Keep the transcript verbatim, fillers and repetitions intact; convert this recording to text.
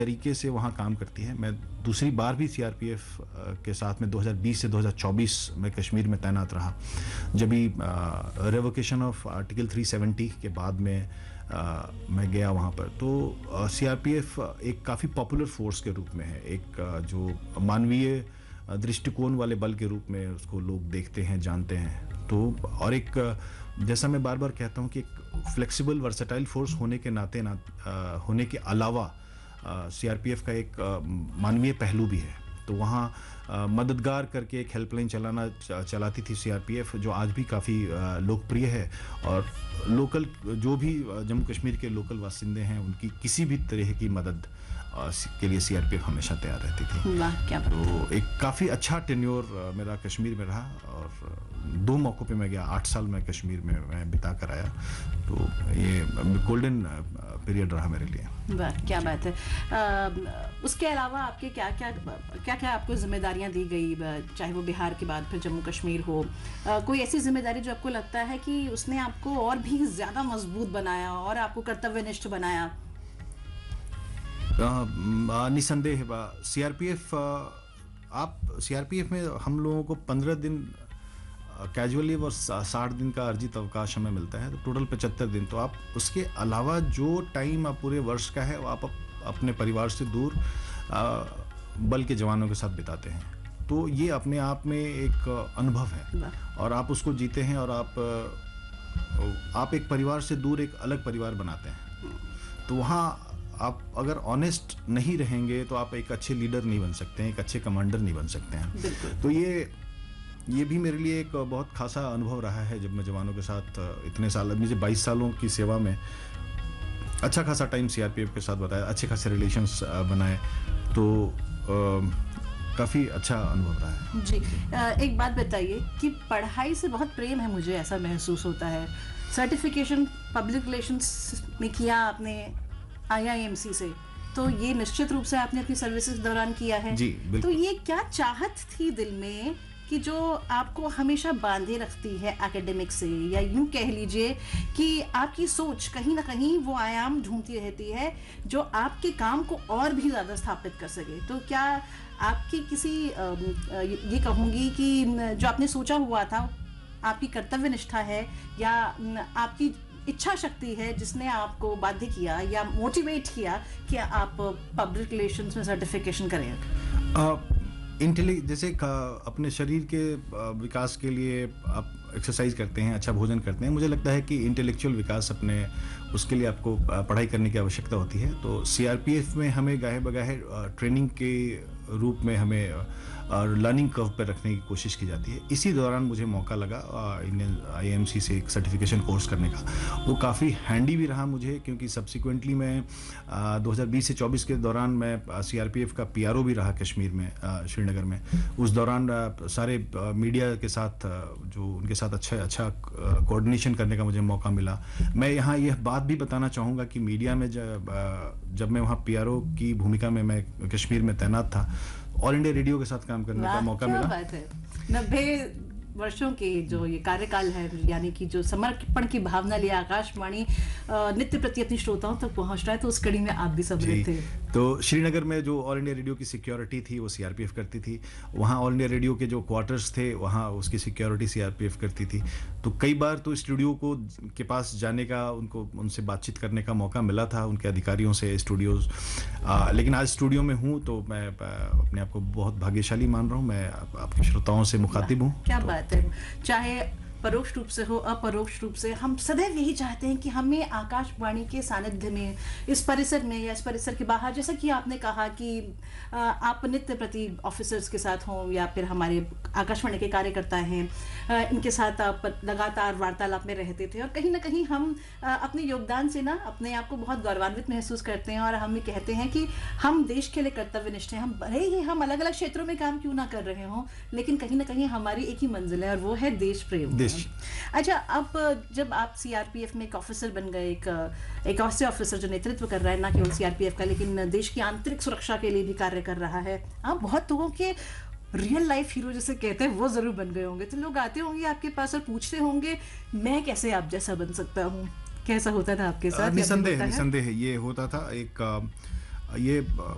तरीके से वहाँ काम करती है। मैं दूसरी बार भी सीआरपीएफ के साथ में दो हज़ार बीस से दो हज़ार चौबीस में कश्मीर में तैनात रहा। जब भी रेवोकेशन ऑफ आर्टिकल तीन सौ सत्तर के बाद में आ, मैं गया वहाँ पर, तो सीआरपीएफ एक काफ़ी पॉपुलर फोर्स के रूप में है, एक आ, जो मानवीय दृष्टिकोण वाले बल के रूप में उसको लोग देखते हैं, जानते हैं। तो और एक, जैसा मैं बार बार कहता हूँ कि एक फ्लेक्सिबल वर्सेटाइल फोर्स होने के नाते ना आ, होने के अलावा सीआरपीएफ का एक आ, मानवीय पहलू भी है। तो वहाँ आ, मददगार करके एक हेल्पलाइन चलाना चलाती थी सीआरपीएफ, जो आज भी काफ़ी लोकप्रिय है। और लोकल जो भी जम्मू कश्मीर के लोकल बासिंदे हैं, उनकी किसी भी तरह की मदद के लिए सीआरपीएफ हमेशा तैयार रहती थी। वाह, क्या बात। तो एक काफ़ी अच्छा टेन्योर मेरा कश्मीर में रहा, और दो मौक़ों पे मैं गया। आठ साल मैं कश्मीर में मैं बिता कर आया, तो ये गोल्डन पीरियड रहा मेरे लिए। वाह, क्या बात है। आ, उसके अलावा आपके क्या क्या क्या क्या आपको जिम्मेदारियां दी गई, चाहे वो बिहार के बाद फिर जम्मू कश्मीर हो? आ, कोई ऐसी जिम्मेदारी जो आपको लगता है कि उसने आपको और भी ज़्यादा मजबूत बनाया और आपको कर्तव्यनिष्ठ बनाया? निसंदेह सीआरपीएफ, आप सीआरपीएफ में हम लोगों को पंद्रह दिन कैजुअली और साठ दिन का अर्जित अवकाश हमें मिलता है, तो टोटल पचहत्तर दिन। तो आप उसके अलावा जो टाइम आप पूरे वर्ष का है, वो आप अपने परिवार से दूर आ, बल के जवानों के साथ बिताते हैं। तो ये अपने आप में एक अनुभव है, और आप उसको जीते हैं, और आप आप एक परिवार से दूर एक अलग परिवार बनाते हैं। तो वहाँ आप अगर ऑनेस्ट नहीं रहेंगे तो आप एक अच्छे लीडर नहीं बन सकते हैं, एक अच्छे कमांडर नहीं बन सकते हैं। तो ये ये भी मेरे लिए एक बहुत खासा अनुभव रहा है, जब मैं जवानों के साथ इतने साल, मुझे बाईस सालों की सेवा में अच्छा खासा टाइम सीआरपीएफ के साथ बताया, अच्छे खासे रिलेशंस बनाए, तो काफ़ी अच्छा अनुभव रहा है। जी, एक बात बताइए कि पढ़ाई से बहुत प्रेम है, मुझे ऐसा महसूस होता है। सर्टिफिकेशन पब्लिक रिलेशंस में किया आपने आईआईएमसी से, तो ये निश्चित रूप से आपने अपनी सर्विसेज दौरान किया है। जी, तो ये क्या चाहत थी दिल में कि जो आपको हमेशा बांधे रखती है एकेडमिक से, या यूं कह लीजिए कि आपकी सोच कहीं ना कहीं वो आयाम ढूंढती रहती है जो आपके काम को और भी ज़्यादा स्थापित कर सके? तो क्या आपकी किसी ये कहूँगी कि जो आपने सोचा हुआ था, आपकी कर्तव्य निष्ठा है, या आपकी इच्छा शक्ति है जिसने आपको बाध्य किया या मोटिवेट किया कि आप पब्लिक रिलेशंस में सर्टिफिकेशन करें? इंटेली जैसे अपने शरीर के विकास के लिए आप एक्सरसाइज करते हैं, अच्छा भोजन करते हैं, मुझे लगता है कि इंटेलेक्चुअल विकास अपने उसके लिए आपको पढ़ाई करने की आवश्यकता होती है। तो सीआरपीएफ में हमें गाहे बगाहे ट्रेनिंग के रूप में हमें लर्निंग कर्व पर रखने की कोशिश की जाती है। इसी दौरान मुझे मौका लगा इंडियन आईएमसी से एक सर्टिफिकेशन कोर्स करने का। वो काफ़ी हैंडी भी रहा मुझे, क्योंकि सब्सिक्वेंटली मैं दो हज़ार बीस से चौबीस के दौरान मैं सीआरपीएफ का पीआरओ भी रहा कश्मीर में, श्रीनगर में। उस दौरान सारे मीडिया के साथ जो उनके साथ अच्छा अच्छा कोऑर्डिनेशन करने का मुझे मौका मिला। मैं यहाँ यह बात भी बताना चाहूँगा कि मीडिया में जब जब मैं वहाँ पीआरओ की भूमिका में मैं कश्मीर में तैनात था, ऑल इंडिया रेडियो के साथ काम करने का मौका मिला। बात है, नब्बे वर्षों के जो ये कार्यकाल है, यानी कि जो समर्पण की भावना लिए आकाशवाणी नित्य प्रति अपनी श्रोताओं तक पहुंच रहा है, तो उस कड़ी में आप भी सम्मिलित थे। तो श्रीनगर में जो ऑल इंडिया रेडियो की सिक्योरिटी थी वो सीआरपीएफ करती थी। वहाँ ऑल इंडिया रेडियो के जो क्वार्टर्स थे, वहाँ उसकी सिक्योरिटी सीआरपीएफ करती थी। तो कई बार तो स्टूडियो को के पास जाने का, उनको उनसे बातचीत करने का मौका मिला था, उनके अधिकारियों से, स्टूडियोज। लेकिन आज स्टूडियो में हूँ, तो मैं अपने आप को बहुत भाग्यशाली मान रहा हूँ। मैं आपके श्रोताओं से मुखातिब हूँ। क्या बात है। चाहे परोक्ष रूप से हो, अपरोक्ष रूप से, हम सदैव यही चाहते हैं कि हमें आकाशवाणी के सानिध्य में, इस परिसर में या इस परिसर के बाहर, जैसा कि आपने कहा कि आप नित्य प्रति ऑफिसर्स के साथ हों या फिर हमारे आकाशवाणी के कार्यकर्ता हैं, इनके साथ आप लगातार वार्तालाप में रहते थे, और कहीं ना कहीं हम अपने योगदान से ना अपने आप को बहुत गौरवान्वित महसूस करते हैं, और हम ये कहते हैं कि हम देश के लिए कर्तव्यनिष्ठ हैं। हम भले ही हम अलग अलग क्षेत्रों में काम क्यों ना कर रहे हों, लेकिन कहीं ना कहीं हमारी एक ही मंजिल है, और वो है देश प्रेम। अच्छा, अब जब आप सीआरपीएफ में एक ऑफिसर बन गए, एक एक ऐसे ऑफिसर जो नेतृत्व कर रहा है ना केवल सीआरपीएफ का, लेकिन देश की आंतरिक सुरक्षा के लिए भी कार्य कर रहा है, आप बहुत लोगों के रियल लाइफ हीरो जैसे कहते हैं वो जरूर बन गए होंगे। तो लोग आते होंगे आपके पास और पूछते होंगे, मैं कैसे आप जैसा बन सकता हूँ? कैसा होता था आपके साथ? निसंदेह निसंदेह ये होता था। एक ये